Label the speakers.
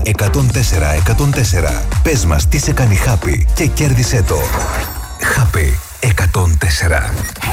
Speaker 1: 104. Πες μας τι σε κάνει happy και κέρδισε το. Happy 104.